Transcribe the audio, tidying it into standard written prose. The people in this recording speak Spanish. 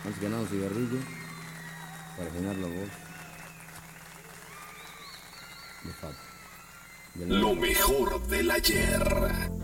Antes que nada un cigarrillo para llenar la voz de Fato. Lo mejor del ayer.